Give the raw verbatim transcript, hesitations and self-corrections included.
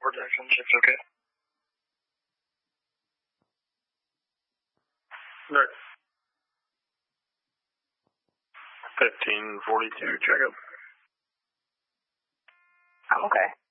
Protection, checks okay. Right. fifteen forty-two, check up. I'm okay.